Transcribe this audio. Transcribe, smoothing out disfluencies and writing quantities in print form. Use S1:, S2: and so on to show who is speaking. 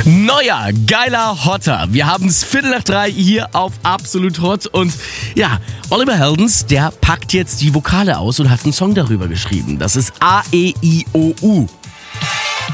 S1: Neuer, geiler Hotter. Wir haben es 2:45 hier auf Absolut Hot. Und ja, Oliver Heldens, der packt jetzt die Vokale aus und hat einen Song darüber geschrieben. Das ist A-E-I-O-U.